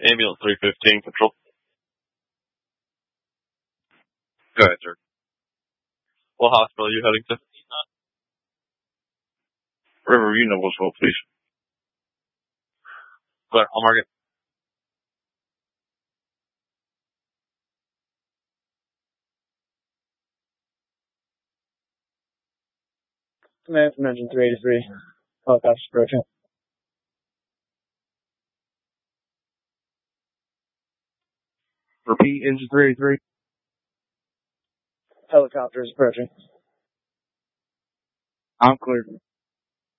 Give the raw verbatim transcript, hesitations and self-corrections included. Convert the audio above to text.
Ambulance three fifteen, control. Go ahead, sir. What hospital are you heading to? Riverview, Noblesville, please. Go ahead, I'll mark it. Command from engine three eighty-three. Helicopters approaching. Repeat, engine three eighty-three. Helicopters approaching. I'm clear.